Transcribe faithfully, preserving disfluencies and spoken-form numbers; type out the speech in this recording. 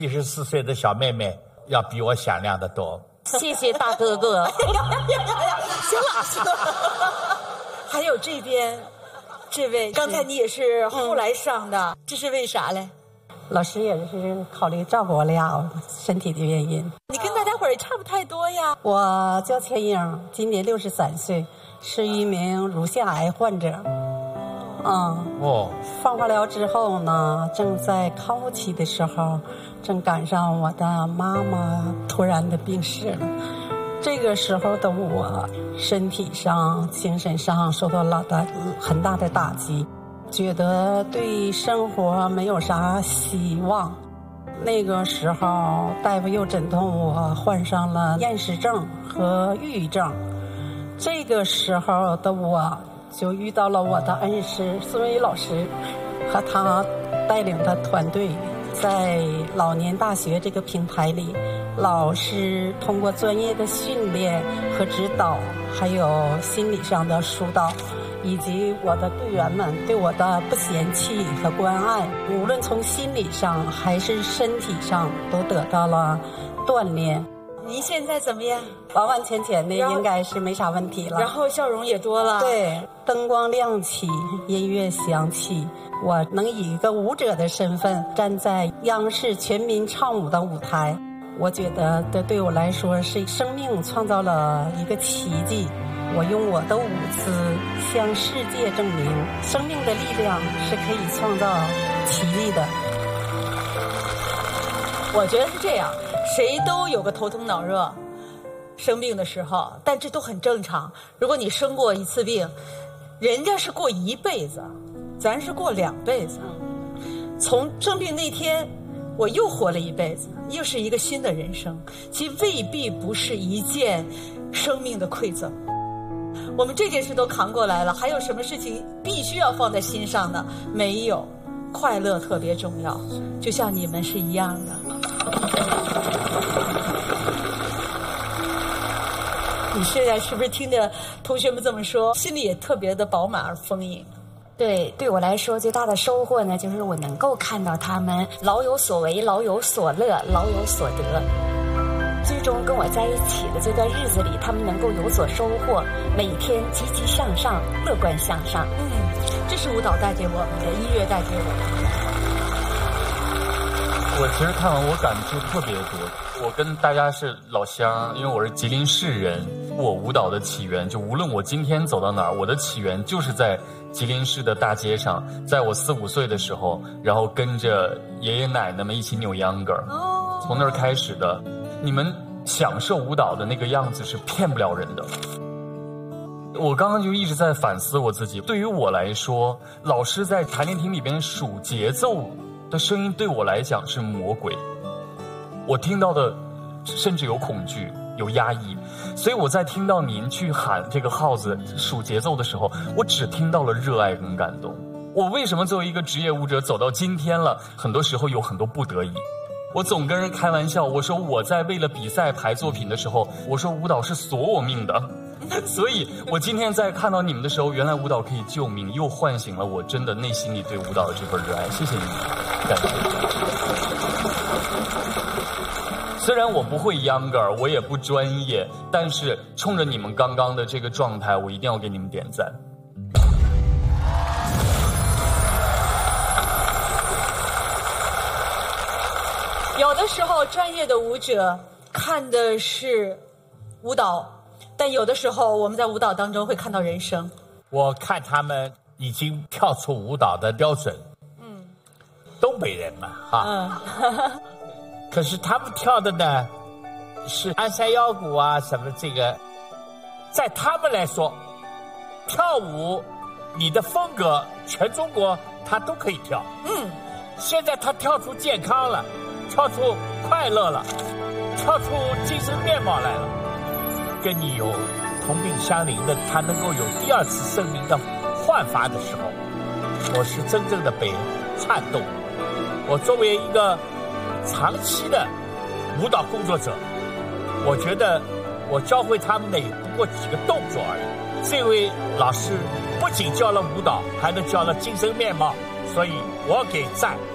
一十四岁的小妹妹要比我响亮得多。 谢谢大哥哥。 行了，还有这边，这位刚才你也是后来上的，嗯、这是为啥嘞？ 老师也是考虑照顾我俩身体的原因。 你跟大家伙儿也差不太多呀。 我叫钱英，今年六十三岁，是一名乳腺癌患者。嗯，哦，放化疗之后呢，正在康复期的时候，正赶上我的妈妈突然的病逝了。这个时候的我，身体上、精神上受到了大很大的打击，觉得对生活没有啥希望。那个时候，大夫又诊断我患上了厌食症和抑郁症。这个时候的我，就遇到了我的恩师孙伟老师，和他带领的团队，在老年大学这个平台里，老师通过专业的训练和指导，还有心理上的疏导，以及我的队员们对我的不嫌弃和关爱，无论从心理上还是身体上都得到了锻炼。 您现在怎么样？ 完完全全的应该是没啥问题了， 然后笑容也多了。 对，灯光亮起，音乐响起，我能以一个舞者的身份站在央视全民唱舞的舞台，我觉得这对我来说是生命创造了一个奇迹。我用我的舞姿向世界证明，生命的力量是可以创造奇迹的。 我觉得是这样，谁都有个头疼脑热生病的时候，但这都很正常。如果你生过一次病，人家是过一辈子，咱是过两辈子。从生病那天我又活了一辈子，又是一个新的人生，其实未必不是一件生命的馈赠。我们这件事都扛过来了，还有什么事情必须要放在心上呢？没有，快乐特别重要，就像你们是一样的。你现在是不是听着同学们这么说，心里也特别的饱满而丰盈？ 对，对我来说最大的收获呢，就是我能够看到他们老有所为，老有所乐，老有所得。最终跟我在一起的这段日子里，他们能够有所收获，每天积极向上，乐观向上。 嗯，这是舞蹈带给我们的，音乐带给我们的。 我其实看完我感触特别多。我跟大家是老乡，因为我是吉林市人。我舞蹈的起源，就无论我今天走到哪儿，我的起源就是在吉林市的大街上，在我四五岁的时候，然后跟着爷爷奶奶们一起扭秧歌儿，从那儿开始的。你们享受舞蹈的那个样子是骗不了人的。我刚刚就一直在反思我自己，对于我来说，老师在排练厅里边数节奏的声音对我来讲是魔鬼，我听到的甚至有恐惧，有压抑。所以我在听到您去喊这个号子数节奏的时候，我只听到了热爱跟感动。我为什么作为一个职业舞者走到今天了，很多时候有很多不得已。我总跟人开玩笑，我说我在为了比赛排作品的时候，我说舞蹈是索我命的。所以我今天在看到你们的时候，原来舞蹈可以救命，又唤醒了我真的内心里对舞蹈的这份热爱。谢谢你们，感谢。虽然我不会秧歌儿，我也不专业，但是冲着你们刚刚的这个状态，我一定要给你们点赞。 有的时候专业的舞者看的是舞蹈，但有的时候我们在舞蹈当中会看到人生。 我看他们已经跳出舞蹈的标准。嗯，东北人嘛，哈。嗯。可是他们跳的呢，是鞍山腰鼓啊，什么这个，在他们来说，跳舞，你的风格，全中国他都可以跳。嗯。现在他跳出健康了。跳出快乐了，跳出精神面貌来了，跟你有同病相怜的，他能够有第二次生命的焕发的时候，我是真正的被撼动。我作为一个长期的舞蹈工作者，我觉得我教会他们的也不过几个动作而已。这位老师不仅教了舞蹈，还能教了精神面貌，所以我给赞。